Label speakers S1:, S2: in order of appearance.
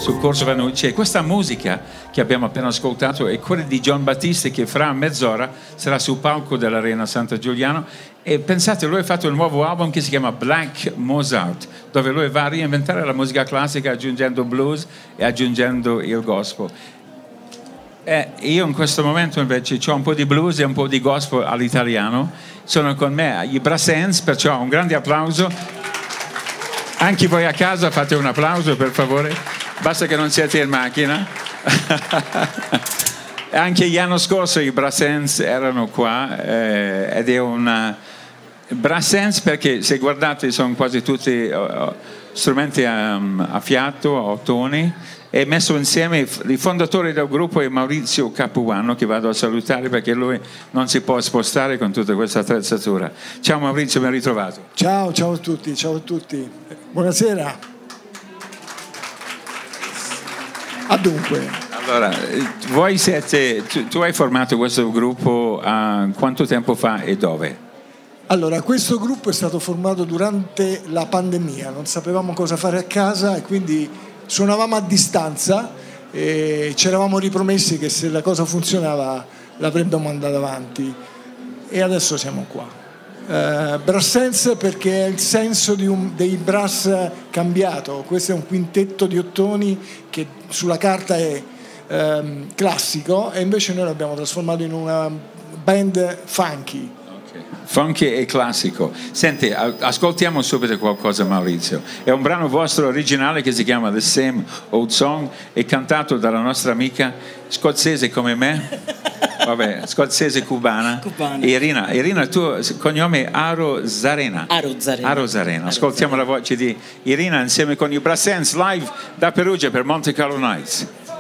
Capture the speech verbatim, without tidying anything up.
S1: su Corso Vanucci, e questa musica che abbiamo appena ascoltato è quella di John Battisti, che fra mezz'ora sarà sul palco dell'Arena Santa Giuliano. E pensate, lui ha fatto un nuovo album che si chiama Black Mozart, dove lui va a reinventare la musica classica aggiungendo blues e aggiungendo il gospel. E io in questo momento invece ho un po' di blues e un po' di gospel all'italiano. Sono con me i Brassens, perciò un grande applauso. Anche voi a casa fate un applauso, per favore, basta che non siete in macchina. Anche l'anno scorso i Brassens erano qua, eh, ed è una Brassens perché se guardate sono quasi tutti uh, strumenti um, a fiato, a ottoni, e messo insieme. Il fondatore del gruppo è Maurizio Capuano, che vado a salutare perché lui non si può spostare con tutta questa attrezzatura. Ciao Maurizio, ben ritrovato.
S2: Ciao, ciao a tutti, ciao a tutti. Buonasera. Ah, dunque.
S1: Allora, voi siete, tu, tu hai formato questo gruppo uh, quanto tempo fa e dove?
S2: Allora, questo gruppo è stato formato durante la pandemia, non sapevamo cosa fare a casa e quindi suonavamo a distanza e ci eravamo ripromessi che se la cosa funzionava l'avremmo andata avanti, e adesso siamo qua. Uh, Brassens perché è il senso di un, dei brass cambiato. Questo è un quintetto di ottoni che sulla carta è um, classico, e invece noi l'abbiamo trasformato in una band funky.
S1: Funky e classico. Senti, ascoltiamo subito qualcosa, Maurizio. È un brano vostro originale che si chiama The Same Old Song, è cantato dalla nostra amica scozzese come me, vabbè, scozzese cubana,
S3: cubana.
S1: Irina. Irina, il tuo cognome è Aro Zarena.
S3: Aro Zarena.
S1: Aro Zarena. Ascoltiamo Aro Zarena. La voce di Irina insieme con i Brassens live da Perugia per Monte Carlo Nights.